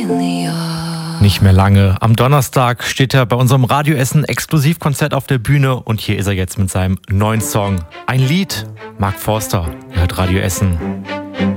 Nicht mehr lange. Am Donnerstag steht er bei unserem Radio Essen Exklusivkonzert auf der Bühne und hier ist er jetzt mit seinem neuen Song. Ein Lied, Mark Forster, er hört Radio Essen.